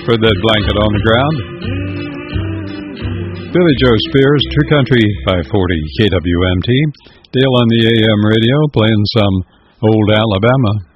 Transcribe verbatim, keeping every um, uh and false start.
spread that blanket on the ground. Billy Joe Spears, True Country five forty K W M T. Dale on the A M radio playing some old Alabama.